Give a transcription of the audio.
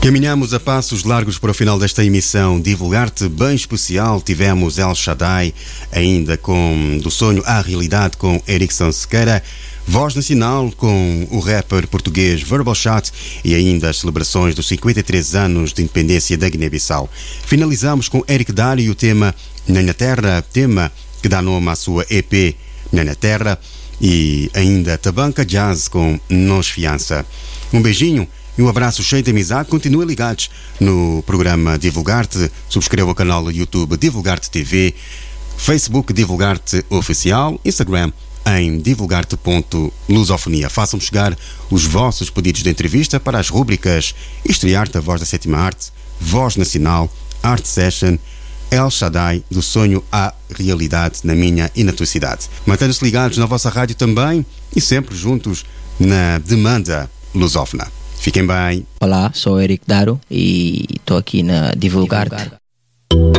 Caminhamos a passos largos para o final desta emissão. Divulgar-te bem especial. Tivemos El Shaddai, ainda com Do Sonho à Realidade, com Erickson Sequeira. Voz Nacional com o rapper português Verbal Shot e ainda as celebrações dos 53 anos de independência da Guiné-Bissau. Finalizamos com Eric Dário e o tema Minha Terra, tema que dá nome à sua EP Minha Terra, e ainda Tabanca Jazz com Nos Fiança. Um beijinho e um abraço cheio de amizade. Continuem ligados no programa Divulgar-te. Subscreva o canal do YouTube Divulgar-te TV, Facebook Divulgar-te Oficial, Instagram em divulgar-te.lusofonia. Façam chegar os vossos pedidos de entrevista para as rúbricas Estrear-te, a Voz da Sétima Arte, Voz Nacional, Art Session, El Shaddai, Do Sonho à Realidade, na minha e na tua cidade. Mantenham-se ligados na vossa rádio também e sempre juntos na demanda lusófona. Fiquem bem. Olá, sou Eric Daro e estou aqui na Divulgar-te.